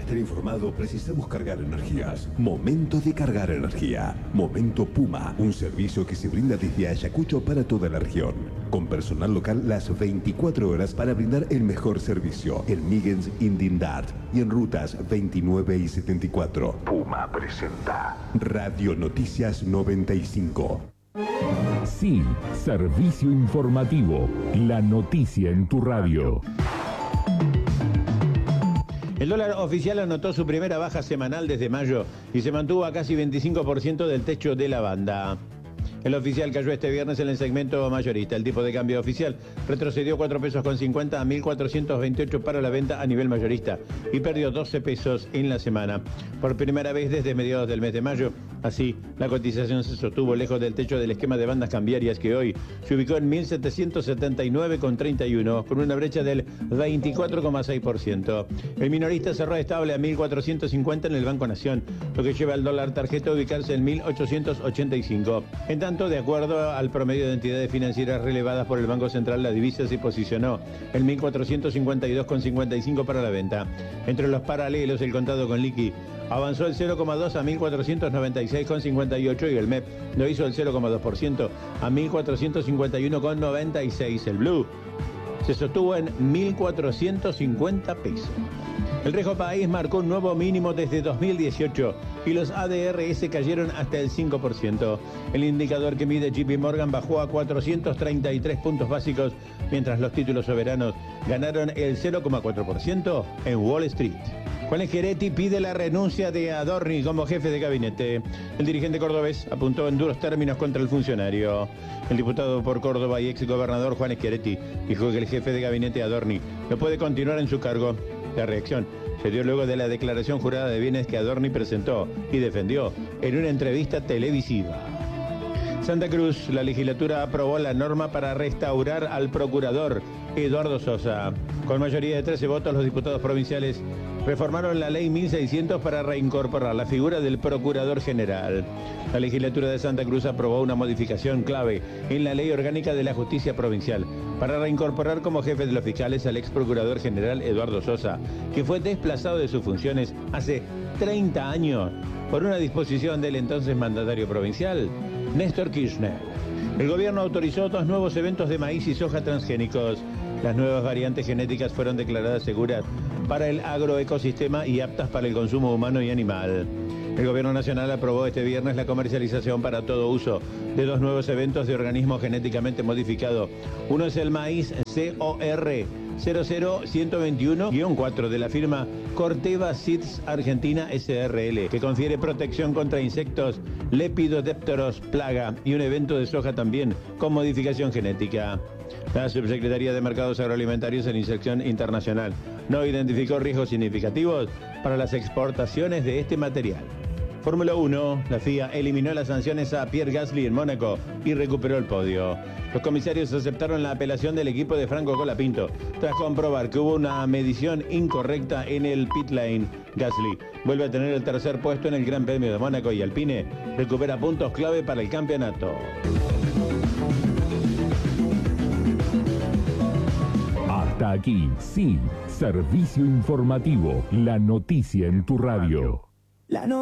estar informado precisamos cargar energías. Momento de cargar energía. Momento Puma, un servicio que se brinda desde Ayacucho para toda la región. Con personal local las 24 horas para brindar el mejor servicio. En Migens, Indindart y en rutas 29 y 74. Puma presenta Radio Noticias 95. Sí, servicio informativo. La noticia en tu radio. El dólar oficial anotó su primera baja semanal desde mayo y se mantuvo a casi 25% del techo de la banda. El oficial cayó este viernes en el segmento mayorista. El tipo de cambio oficial retrocedió 4 pesos con 50 a 1.428 para la venta a nivel mayorista y perdió 12 pesos en la semana. Por primera vez desde mediados del mes de mayo, así, la cotización se sostuvo lejos del techo del esquema de bandas cambiarias que hoy se ubicó en 1.779,31 con una brecha del 24,6%. El minorista cerró estable a 1.450 en el Banco Nación, lo que lleva al dólar tarjeta a ubicarse en 1.885. En tanto, de acuerdo al promedio de entidades financieras relevadas por el Banco Central, la divisa se posicionó en 1.452,55 para la venta. Entre los paralelos, el contado con liqui avanzó el 0,2 a 1.496,58 y el MEP lo hizo el 0,2% a 1.451,96. El blue se sostuvo en 1.450 pesos. El Rejo País marcó un nuevo mínimo desde 2018 y los ADRS cayeron hasta el 5%. El indicador que mide JP Morgan bajó a 433 puntos básicos, mientras los títulos soberanos ganaron el 0,4% en Wall Street. Juan Schiaretti pide la renuncia de Adorni como jefe de gabinete. El dirigente cordobés apuntó en duros términos contra el funcionario. El diputado por Córdoba y exgobernador Juan Schiaretti dijo que el jefe de gabinete Adorni no puede continuar en su cargo. La reacción se dio luego de la declaración jurada de bienes que Adorni presentó y defendió en una entrevista televisiva. Santa Cruz, la legislatura aprobó la norma para restaurar al procurador Eduardo Sosa. Con mayoría de 13 votos, los diputados provinciales reformaron la ley 1600 para reincorporar la figura del procurador general. La legislatura de Santa Cruz aprobó una modificación clave en la ley orgánica de la justicia provincial para reincorporar como jefe de los fiscales al ex procurador general Eduardo Sosa, que fue desplazado de sus funciones hace 30 años por una disposición del entonces mandatario provincial, Néstor Kirchner. El gobierno autorizó 2 nuevos eventos de maíz y soja transgénicos. Las nuevas variantes genéticas fueron declaradas seguras para el agroecosistema y aptas para el consumo humano y animal. El gobierno nacional aprobó este viernes la comercialización para todo uso de 2 nuevos eventos de organismo genéticamente modificado. Uno es el maíz COR 00121-4 de la firma Corteva Seeds Argentina SRL, que confiere protección contra insectos, lepidodépteros, plaga, y un evento de soja también con modificación genética. La Subsecretaría de Mercados Agroalimentarios en Inspección Internacional no identificó riesgos significativos para las exportaciones de este material. Fórmula 1, la FIA eliminó las sanciones a Pierre Gasly en Mónaco y recuperó el podio. Los comisarios aceptaron la apelación del equipo de Franco Colapinto tras comprobar que hubo una medición incorrecta en el pit lane. Gasly vuelve a tener el tercer puesto en el Gran Premio de Mónaco y Alpine recupera puntos clave para el campeonato. Hasta aquí, sí, servicio informativo, la noticia en tu radio.